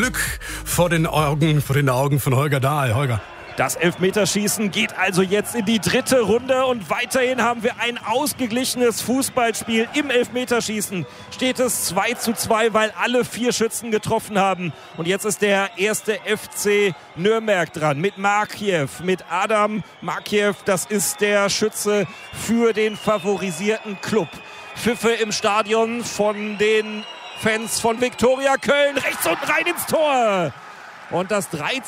Glück vor den Augen von Holger Dahl. Holger. Das Elfmeterschießen geht also jetzt in die dritte Runde und weiterhin haben wir ein ausgeglichenes Fußballspiel. Im Elfmeterschießen steht es 2:2, weil alle 4 Schützen getroffen haben. Und jetzt ist der erste FC Nürnberg dran mit Markiew, mit Adam Markiew. Das ist der Schütze für den favorisierten Club. Pfiffe im Stadion von den Fans von Viktoria Köln. Rechts und rein ins Tor. Und das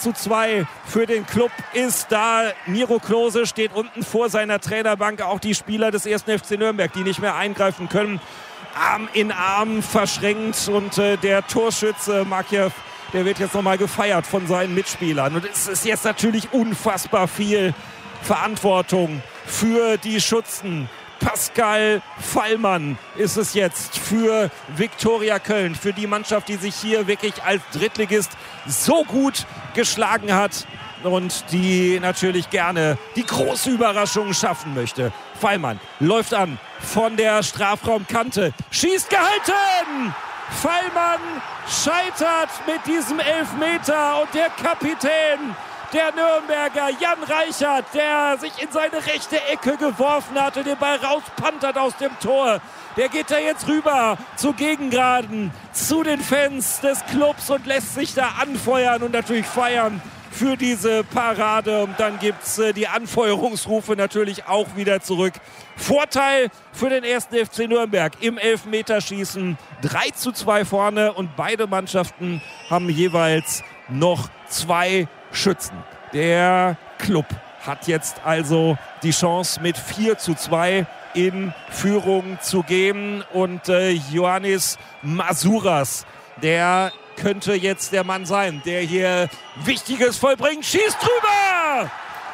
3:2 für den Club ist da. Miro Klose steht unten vor seiner Trainerbank. Auch die Spieler des 1. FC Nürnberg, die nicht mehr eingreifen können. Arm in Arm verschränkt. Und der Torschütze Markiew, der wird jetzt nochmal gefeiert von seinen Mitspielern. Und es ist jetzt natürlich unfassbar viel Verantwortung für die Schützen. Pascal Fallmann ist es jetzt für Viktoria Köln, für die Mannschaft, die sich hier wirklich als Drittligist so gut geschlagen hat und die natürlich gerne die große Überraschung schaffen möchte. Fallmann läuft an von der Strafraumkante, schießt gehalten! Fallmann scheitert mit diesem Elfmeter und der Kapitän der Nürnberger, Jan Reichert, der sich in seine rechte Ecke geworfen hat und den Ball rauspantert aus dem Tor. Der geht da jetzt rüber zu Gegengraden, zu den Fans des Clubs und lässt sich da anfeuern und natürlich feiern für diese Parade. Und dann gibt es die Anfeuerungsrufe natürlich auch wieder zurück. Vorteil für den 1. FC Nürnberg im Elfmeterschießen. 3:2 vorne und beide Mannschaften haben jeweils noch 2 Schützen. Der Club hat jetzt also die Chance, mit 4:2 in Führung zu gehen. Und Ioannis Masouras, der könnte jetzt der Mann sein, der hier Wichtiges vollbringt. Schießt drüber!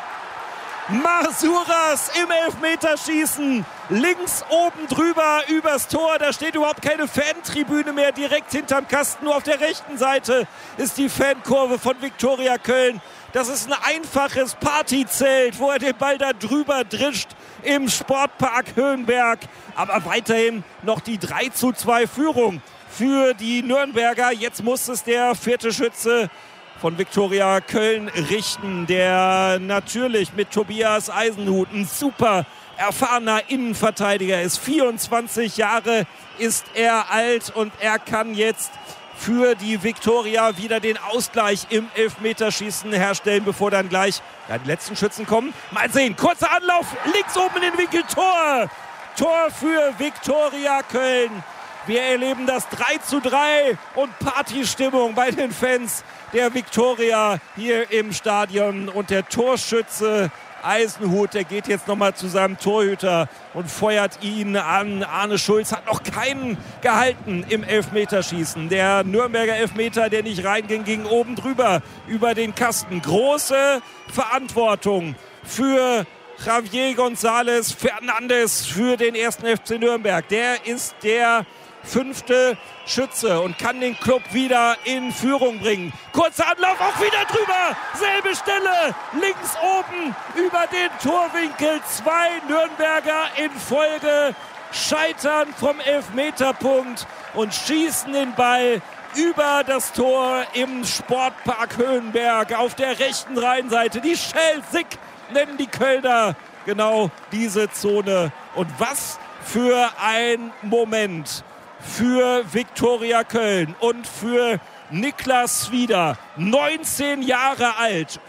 Masouras im Elfmeterschießen. Links oben drüber übers Tor. Da steht überhaupt keine Fantribüne mehr direkt hinterm Kasten. Nur auf der rechten Seite ist die Fankurve von Viktoria Köln. Das ist ein einfaches Partyzelt, wo er den Ball da drüber drischt im Sportpark Höhenberg. Aber weiterhin noch die 3:2 Führung für die Nürnberger. Jetzt muss es der 4. Schütze von Viktoria Köln richten, der natürlich mit Tobias Eisenhut ein super erfahrener Innenverteidiger ist. 24 Jahre ist er alt und er kann jetzt für die Viktoria wieder den Ausgleich im Elfmeterschießen herstellen, bevor dann gleich die letzten Schützen kommen. Mal sehen, kurzer Anlauf, links oben in den Winkel, Tor! Tor für Viktoria Köln. Wir erleben das 3:3 und Partystimmung bei den Fans der Viktoria hier im Stadion. Und der Torschütze Eisenhut, der geht jetzt nochmal zu seinem Torhüter und feuert ihn an. Arne Schulz hat noch keinen gehalten im Elfmeterschießen. Der Nürnberger Elfmeter, der nicht reinging, ging oben drüber über den Kasten. Große Verantwortung für Javier González Fernandes für den 1. FC Nürnberg. Der ist der 5. Schütze und kann den Club wieder in Führung bringen. Kurzer Anlauf, auch wieder drüber. Selbe Stelle, links oben über den Torwinkel. 2 Nürnberger in Folge scheitern vom Elfmeterpunkt und schießen den Ball über das Tor im Sportpark Höhenberg auf der rechten Rheinseite. Die Schelsig nennen die Kölner genau diese Zone. Und was für ein Moment für Viktoria Köln und für Niklas Swider, 19 Jahre alt,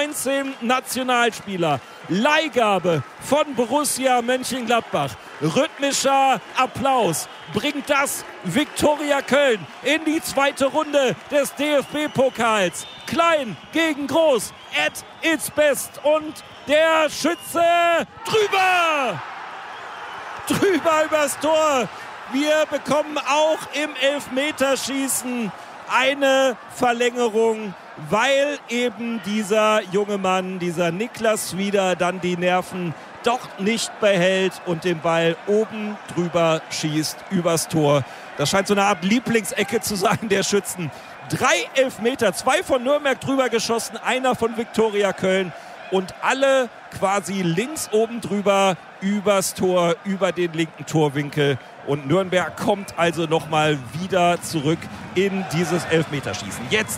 U19-Nationalspieler, Leihgabe von Borussia Mönchengladbach. Rhythmischer Applaus bringt das Viktoria Köln in die 2. Runde des DFB-Pokals. Klein gegen groß, at its best und der Schütze drüber übers Tor. Wir bekommen auch im Elfmeterschießen eine Verlängerung, weil eben dieser junge Mann, dieser Niklas Swider, dann die Nerven doch nicht behält und den Ball oben drüber schießt übers Tor. Das scheint so eine Art Lieblingsecke zu sein der Schützen. 3 Elfmeter, 2 von Nürnberg drüber geschossen, einer von Viktoria Köln. Und alle quasi links oben drüber übers Tor, über den linken Torwinkel. Und Nürnberg kommt also nochmal wieder zurück in dieses Elfmeterschießen. Jetzt